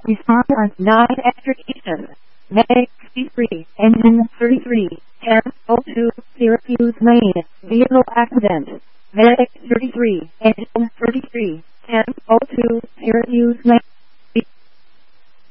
Response 9 extrication. Medic 63, engine 33, 1002, Syracuse, Maine, vehicle accident. Medic 33, engine 33, 1002, Syracuse, Maine.